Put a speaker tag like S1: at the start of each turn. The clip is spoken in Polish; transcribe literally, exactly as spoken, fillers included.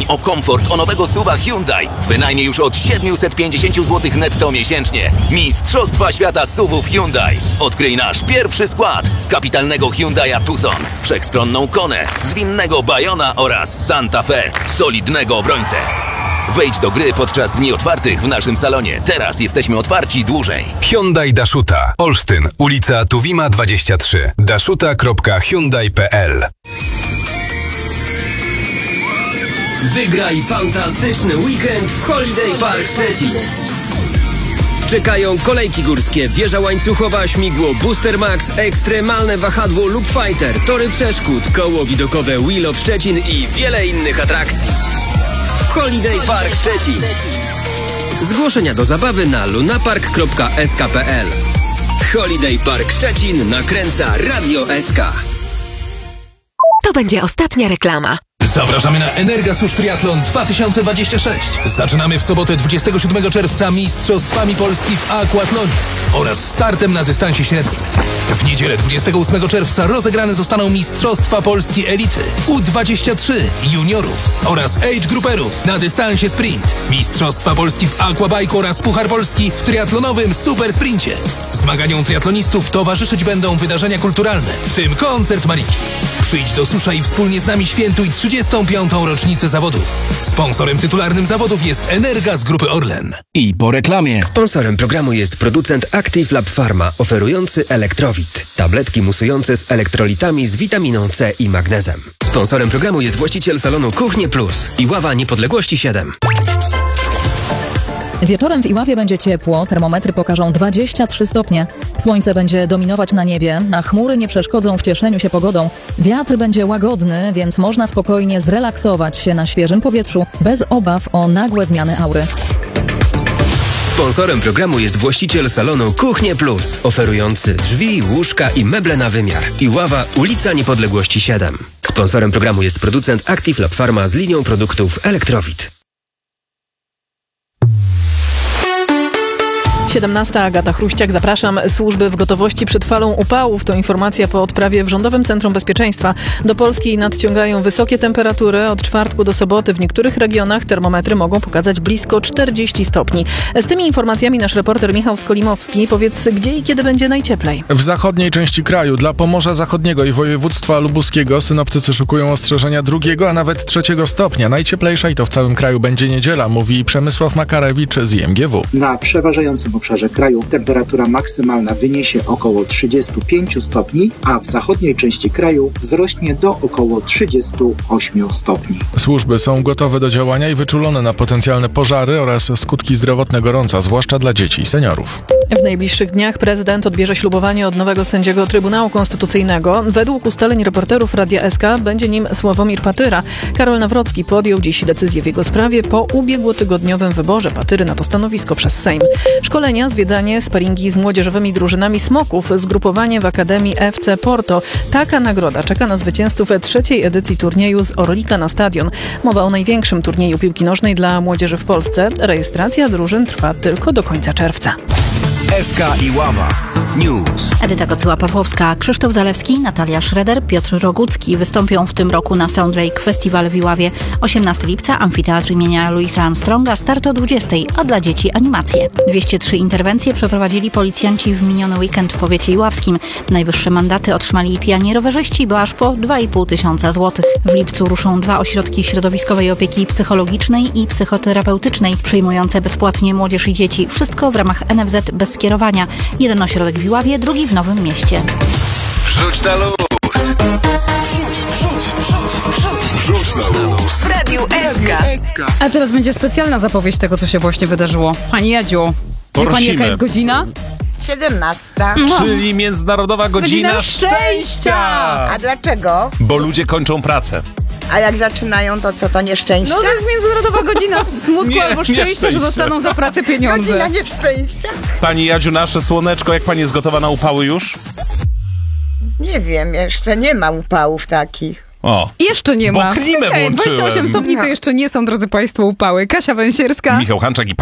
S1: o komfort o nowego suwa Hyundai. Wynajmie już od siedemset pięćdziesiąt złotych netto miesięcznie. Mistrzostwa świata suwów Hyundai. Odkryj nasz pierwszy skład. Kapitalnego Hyundai'a Tucson, wszechstronną Konę, zwinnego Bayona oraz Santa Fe, solidnego obrońcę. Wejdź do gry podczas dni otwartych w naszym salonie. Teraz jesteśmy otwarci dłużej.
S2: Hyundai Dashuta. Olsztyn, ulica Tuwima dwadzieścia trzy. dashuta kropka hyundai kropka p l.
S3: Wygraj fantastyczny weekend w Holiday Park Szczecin. Czekają kolejki górskie, wieża łańcuchowa, śmigło Booster Max, ekstremalne wahadło lub fighter, tory przeszkód, koło widokowe Wheel of Szczecin i wiele innych atrakcji. Holiday Park Szczecin. Zgłoszenia do zabawy na lunapark kropka s k kropka p l. Holiday Park Szczecin nakręca Radio S K.
S4: To będzie ostatnia reklama.
S5: Zapraszamy na Energasów Triathlon dwa tysiące dwadzieścia sześć. Zaczynamy w sobotę dwudziestego siódmego czerwca Mistrzostwami Polski w aquatlonie oraz startem na dystansie średnim. W niedzielę dwudziestego ósmego czerwca rozegrane zostaną Mistrzostwa Polski Elity U dwadzieścia trzy juniorów oraz age grouperów na dystansie sprint. Mistrzostwa Polski w aquabike oraz Puchar Polski w triatlonowym super sprincie. Zmaganiom triatlonistów towarzyszyć będą wydarzenia kulturalne, w tym koncert Mariki. Przyjdź do Susza i wspólnie z nami świętuj trzydziestą piątą rocznicę zawodów. Sponsorem tytularnym zawodów jest Energa z Grupy Orlen.
S6: I po reklamie.
S3: Sponsorem programu jest producent Active Lab Pharma, oferujący Elektrowit. Tabletki musujące z elektrolitami z witaminą C i magnezem. Sponsorem programu jest właściciel salonu Kuchnie Plus. Iława Niepodległości siedem.
S7: Wieczorem w Iławie będzie ciepło, termometry pokażą dwadzieścia trzy stopnie. Słońce będzie dominować na niebie, a chmury nie przeszkodzą w cieszeniu się pogodą. Wiatr będzie łagodny, więc można spokojnie zrelaksować się na świeżym powietrzu, bez obaw o nagłe zmiany aury.
S3: Sponsorem programu jest właściciel salonu Kuchnie Plus, oferujący drzwi, łóżka i meble na wymiar. Iława, ulica Niepodległości siedem. Sponsorem programu jest producent Active Lab Pharma z linią produktów Elektrowit.
S8: siedemnasta. Agata Chruściak, zapraszam. Służby w gotowości przed falą upałów. To informacja po odprawie w Rządowym Centrum Bezpieczeństwa. Do Polski nadciągają wysokie temperatury. Od czwartku do soboty w niektórych regionach termometry mogą pokazać blisko czterdzieści stopni. Z tymi informacjami nasz reporter Michał Skolimowski. Powiedz, gdzie i kiedy będzie najcieplej?
S9: W zachodniej części kraju, dla Pomorza Zachodniego i województwa lubuskiego synoptycy szykują ostrzeżenia drugiego, a nawet trzeciego stopnia. Najcieplejsza i to w całym kraju będzie niedziela, mówi Przemysław Makarewicz z I M G W.
S10: Na przeważającym obszarze kraju temperatura maksymalna wyniesie około trzydzieści pięć stopni, a w zachodniej części kraju wzrośnie do około trzydzieści osiem stopni.
S9: Służby są gotowe do działania i wyczulone na potencjalne pożary oraz skutki zdrowotne gorąca, zwłaszcza dla dzieci i seniorów.
S8: W najbliższych dniach prezydent odbierze ślubowanie od nowego sędziego Trybunału Konstytucyjnego. Według ustaleń reporterów Radia S K będzie nim Sławomir Patyra. Karol Nawrocki podjął dziś decyzję w jego sprawie po ubiegłotygodniowym wyborze Patyry na to stanowisko przez Sejm. Szkolenia, zwiedzanie, sparingi z młodzieżowymi drużynami Smoków, zgrupowanie w Akademii F C Porto. Taka nagroda czeka na zwycięzców trzeciej edycji turnieju z Orlika na stadion. Mowa o największym turnieju piłki nożnej dla młodzieży w Polsce. Rejestracja drużyn trwa tylko do końca czerwca.
S6: S K Iława News.
S11: Edyta Kocyła-Pawłowska, Krzysztof Zalewski, Natalia Schroeder, Piotr Rogucki wystąpią w tym roku na Soundlake Festival w Iławie. osiemnastego lipca Amfiteatr imienia Louisa Armstronga, start o dwudziestej, a dla dzieci animacje. dwieście trzy interwencje przeprowadzili policjanci w miniony weekend w powiecie iławskim. Najwyższe mandaty otrzymali pijani rowerzyści, bo aż po dwa i pół tysiąca złotych. W lipcu ruszą dwa ośrodki środowiskowej opieki psychologicznej i psychoterapeutycznej, przyjmujące bezpłatnie młodzież i dzieci. Wszystko w ramach N F Z bez skierowania. Jeden ośrodek w Iławie, drugi w Nowym Mieście.
S6: Wrzuć na luz. Wrzuć na luz.
S12: W Radiu S K. A teraz będzie specjalna zapowiedź tego, co się właśnie wydarzyło. Pani Jadziu, wie pani, jaka jest godzina?
S13: siedemnasta.
S14: Czyli Międzynarodowa Godzina,
S12: Godzina Szczęścia!
S13: A dlaczego?
S14: Bo ludzie kończą pracę.
S13: A jak zaczynają, to co, to nieszczęście?
S12: No to jest Międzynarodowa Godzina smutku nie, albo szczęścia, że dostaną za pracę pieniądze.
S13: Godzina nieszczęścia?
S14: Pani Jadziu, nasze słoneczko, jak pani jest gotowa na upały już?
S13: Nie wiem, jeszcze nie ma upałów takich.
S14: O,
S12: jeszcze nie ma.
S14: Bo klimę
S12: okay,
S14: włączyłem.
S12: dwadzieścia osiem stopni to jeszcze nie są, drodzy państwo, upały. Kasia Węsierska.
S14: Michał Hanczak i